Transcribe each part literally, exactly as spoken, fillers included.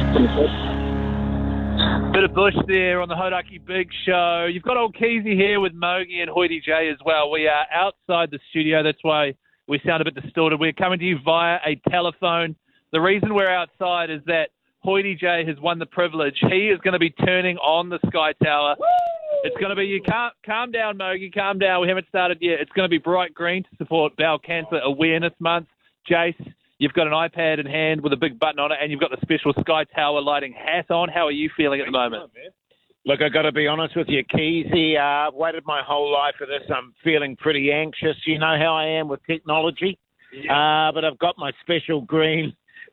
Bit of bush there on the Hodaki Big Show. You've got old Keezy here with Mogi and Hoity J as well. We are outside the studio. That's why we sound a bit distorted. We're coming to you via a telephone. The reason we're outside is that Hoity J has won the privilege. He is going to be turning on the Sky Tower. Woo! It's going to be, you can't, calm down, Mogi, calm down. We haven't started yet. It's going to be bright green to support Bowel Cancer Awareness Month. Jace, you've got an iPad in hand with a big button on it, and you've got the special Sky Tower lighting hat on. How are you feeling at the moment? Look, I've got to be honest with you, Keezy. Uh, I've waited my whole life for this. I'm feeling pretty anxious. You know how I am with technology. Yeah. Uh, but I've got my special green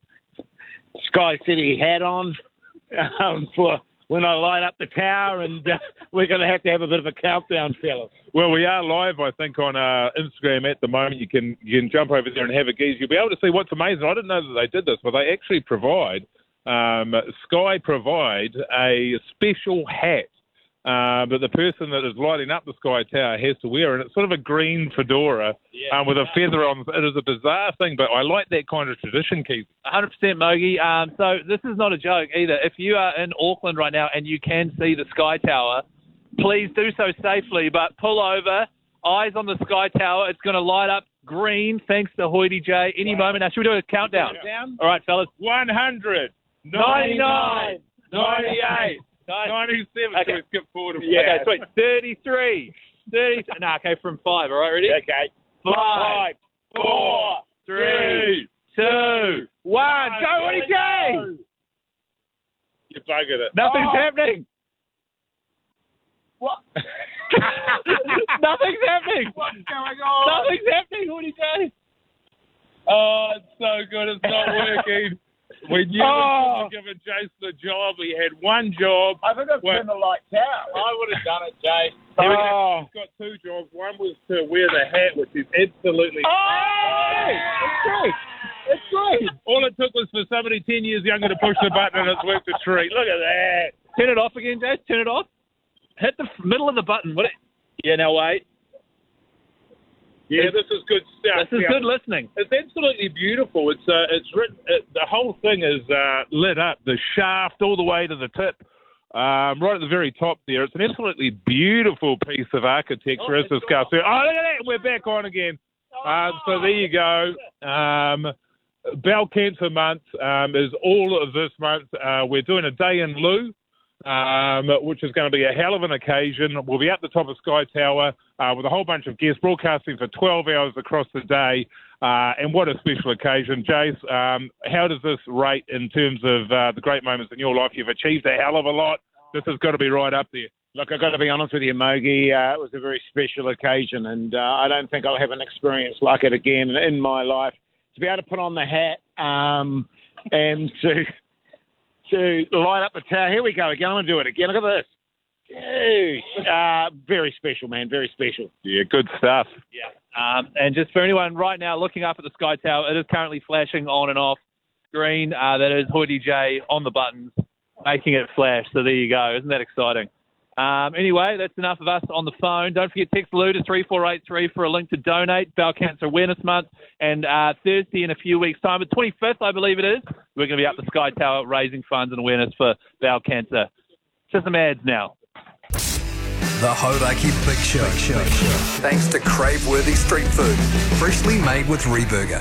Sky City hat on um, for when I light up the tower, and uh, we're going to have to have a bit of a countdown, fellas. Well, we are live, I think, on uh, Instagram at the moment. You can you can jump over there and have a gaze. You'll be able to see what's amazing. I didn't know that they did this, but they actually provide, um, Sky provide a special hat uh, that the person that is lighting up the Sky Tower has to wear, and it's sort of a green fedora yeah. um, with a feather on. It is a bizarre thing, but I like that kind of tradition, Keith. one hundred percent, Mogi. Um, so this is not a joke either. If you are in Auckland right now and you can see the Sky Tower, please do so safely, but pull over, eyes on the Sky Tower. It's going to light up green thanks to Hoity J any moment. Now, should we do a countdown? Yeah. All right, fellas. one hundred, ninety-nine, ninety-eight, ninety-seven. Okay. So we skip forward. Yeah. Okay, sweet. thirty-three. thirty. No, okay, from five. All right, ready? Okay. Five, four, three, two, one. Go, Hoity J! You buggered it. Nothing's Oh. happening. What? Nothing's happening. What's going on? Nothing's happening, Hoity J. Oh, it's so good. It's not working. We knew Oh. we couldn't have given Jason a job. He had one job. I think I've Well- turned the lights out. I would have done it, Jay. Oh. He's got two jobs. One was to wear the hat, which is absolutely... Oh! It's great. It's great. All it took was for somebody ten years younger to push the button, and it's worked a treat. Look at that. Turn it off again, Jay. Turn it off. Hit the f- middle of the button. What? It, yeah, now wait. Yeah, this is good stuff. This is Yeah. good listening. It's absolutely beautiful. It's uh, it's written. It, the whole thing is uh, lit up. The shaft all the way to the tip, um, right at the very top there. It's an absolutely beautiful piece of architecture, as discussed. Oh, look at that! We're back on again. Um, so there you go. Um, Bowel Cancer Month um, is all of this month. Uh, we're doing a day in lieu. Um, which is going to be a hell of an occasion. We'll be at the top of Sky Tower uh, with a whole bunch of guests broadcasting for twelve hours across the day. Uh, and what a special occasion. Jace, um, how does this rate in terms of uh, the great moments in your life? You've achieved a hell of a lot. This has got to be right up there. Look, I've got to be honest with you, Mogi. Uh, it was a very special occasion, and uh, I don't think I'll have an experience like it again in my life. To be able to put on the hat um, and to... to light up the tower. Here we go again. I'm going to do it again. Look at this. Jeez. Uh, very special, man. Very special. Yeah, good stuff. Yeah. Um, and just for anyone right now looking up at the Sky Tower, it is currently flashing on and off screen. Uh, that is Hoity J on the buttons, making it flash. So there you go. Isn't that exciting? Um, anyway, that's enough of us on the phone. Don't forget, text Lou to three four eight three for a link to donate. Bowel Cancer Awareness Month. And uh, Thursday in a few weeks' time, the twenty-fifth, I believe it is, we're going to be up the Sky Tower raising funds and awareness for bowel cancer. Just some ads now. The Hodaki Big Show. Big Show. Thanks to crave-worthy street food, freshly made with Reburger.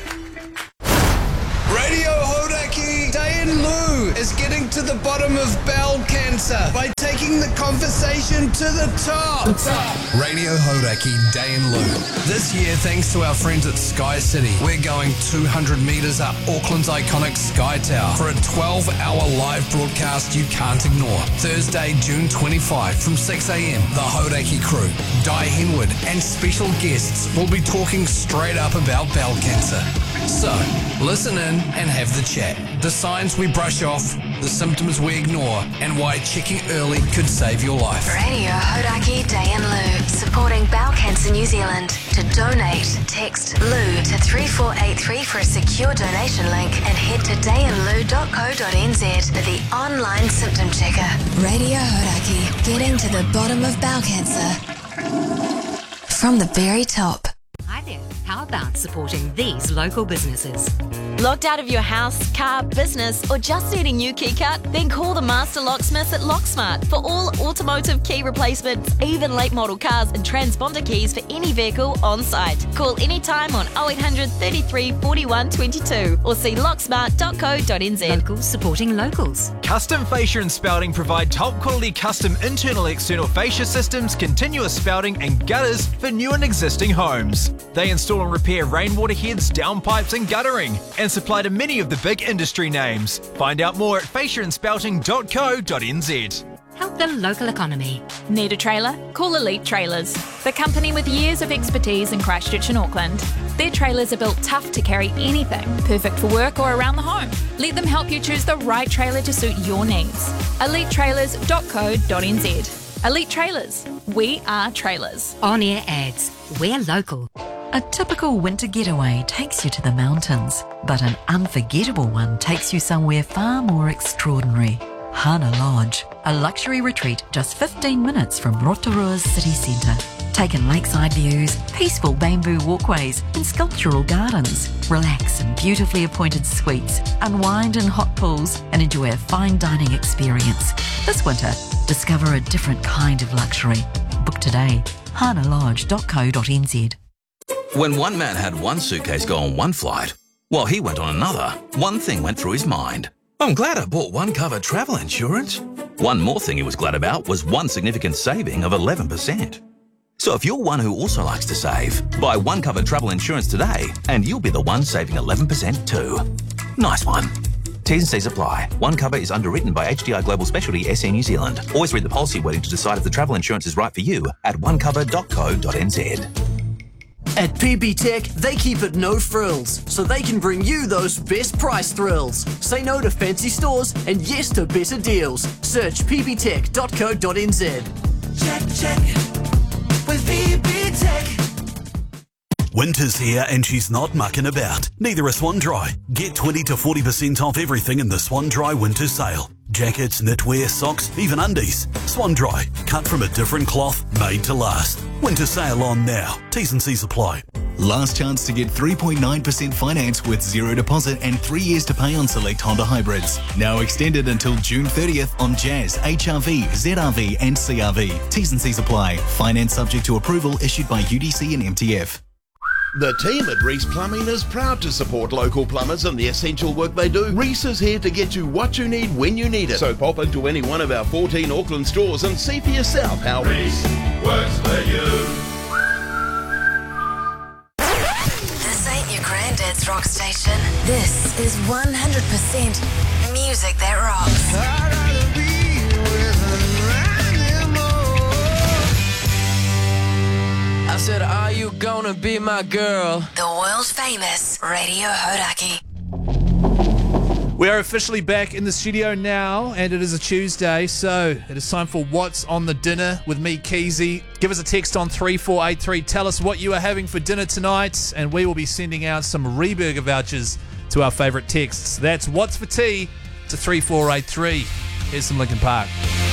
Radio Hodaki Day in Lieu is getting to the bottom of bowel cancer by taking the conversation to the top. Radio Hodaki Day in Lieu. This year, thanks to our friends at Sky City, we're going two hundred metres up Auckland's iconic Sky Tower for a twelve-hour live broadcast you can't ignore. Thursday, June twenty-fifth from six a.m, the Hodaki crew, Di Henwood, and special guests will be talking straight up about bowel cancer. So, listen in and have the chat. The signs we brush off, the symptoms we ignore, and why checking early could save your life. Radio Hodaki Day in Lieu, supporting Bowel Cancer New Zealand. To donate, text Lou to three four eight three for a secure donation link and head to day in lieu dot co dot n z for the online symptom checker. Radio Hodaki, getting to the bottom of bowel cancer from the very top. Hi there. How about supporting these local businesses? Locked out of your house, car, business, or just need a new key cut? Then call the Master Locksmiths at Locksmart for all automotive key replacements, even late model cars and transponder keys for any vehicle on site. Call anytime on oh eight hundred, thirty-three, forty-one, twenty-two or see locksmart dot co dot n z. Locals supporting locals. Custom Fascia and Spouting provide top quality custom internal external fascia systems, continuous spouting and gutters for new and existing homes. They install and repair rainwater heads, downpipes and guttering, and supply to many of the big industry names. Find out more at fascia and spouting dot co dot n z. Help the local economy. Need a trailer? Call Elite Trailers, the company with years of expertise in Christchurch and Auckland. Their trailers are built tough to carry anything, perfect for work or around the home. Let them help you choose the right trailer to suit your needs. elite trailers dot co dot n z. Elite Trailers. We are trailers. On-air ads. We're local. A typical winter getaway takes you to the mountains, but an unforgettable one takes you somewhere far more extraordinary. Hana Lodge, a luxury retreat just fifteen minutes from Rotorua's city centre. Take in lakeside views, peaceful bamboo walkways and sculptural gardens. Relax in beautifully appointed suites, unwind in hot pools and enjoy a fine dining experience. This winter, discover a different kind of luxury. Book today, hana lodge dot co dot n z. When one man had one suitcase go on one flight, while he went on another, one thing went through his mind. I'm glad I bought one cover travel insurance. One more thing he was glad about was one significant saving of eleven percent. So if you're one who also likes to save, buy one cover travel insurance today and you'll be the one saving eleven percent too. Nice one. T's and C's apply. One cover is underwritten by H D I Global Specialty S A New Zealand. Always read the policy wording to decide if the travel insurance is right for you at one cover dot co dot n z. At P B Tech, they keep it no frills, so they can bring you those best price thrills. Say no to fancy stores and yes to better deals. Search p b tech dot co dot n z. Check, check, with P B Tech. Winter's here and she's not mucking about. Neither is Swan Dry. Get twenty to forty percent off everything in the Swan Dry winter sale. Jackets, knitwear, socks, even undies. Swan Dry, cut from a different cloth, made to last. Winter sale on now. T's and C's apply. Last chance to get three point nine percent finance with zero deposit and three years to pay on select Honda hybrids. Now extended until June thirtieth on Jazz, H R V, Z R V and C R V. T's and C's apply. Finance subject to approval issued by U D C and M T F. The team at Reese Plumbing is proud to support local plumbers and the essential work they do. Reese is here to get you what you need when you need it. So pop into any one of our fourteen Auckland stores and see for yourself how Reese works for you. This ain't your granddad's rock station. This is one hundred percent music that rocks. I'd rather be with I said, are you gonna be my girl? The world famous Radio Hodaki. We are officially back in the studio now, and it is a Tuesday, so it is time for What's on the Dinner with me, Keezy. Give us a text on three four eight three. Tell us what you are having for dinner tonight, and we will be sending out some Reburger vouchers to our favourite texts. That's What's for Tea to three four eight three. Here's some Linkin Park.